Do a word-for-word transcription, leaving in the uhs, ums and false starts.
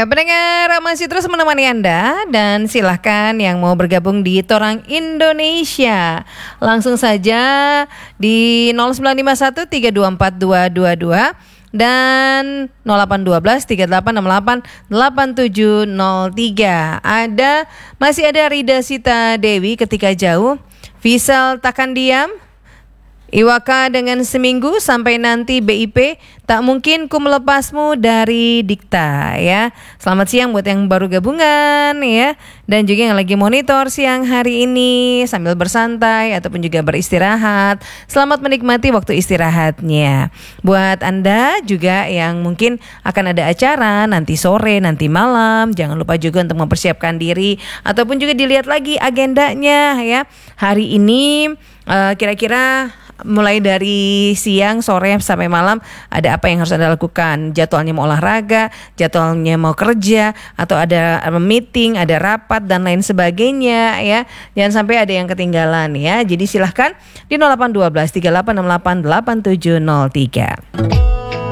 Ya, pendengar masih terus menemani Anda dan silahkan yang mau bergabung di Torang Indonesia langsung saja di nol sembilan lima satu tiga dua empat dua dua dua dan nol delapan satu dua tiga delapan enam delapan delapan tujuh nol tiga. Ada masih ada Rida Sita Dewi ketika jauh, Visal takkan diam, Iwaka dengan seminggu sampai nanti B I P tak mungkin ku melepasmu dari Dikta ya. Selamat siang buat yang baru gabungan ya, dan juga yang lagi monitor siang hari ini sambil bersantai ataupun juga beristirahat. Selamat menikmati waktu istirahatnya. Buat Anda juga yang mungkin akan ada acara nanti sore, nanti malam, jangan lupa juga untuk mempersiapkan diri ataupun juga dilihat lagi agendanya ya. Hari ini uh, kira-kira mulai dari siang, sore sampai malam ada apa yang harus Anda lakukan. Jadwalnya mau olahraga, jadwalnya mau kerja, atau ada meeting, ada rapat dan lain sebagainya ya. Jangan sampai ada yang ketinggalan ya. Jadi silahkan di nol delapan satu dua tiga delapan enam delapan delapan tujuh nol tiga.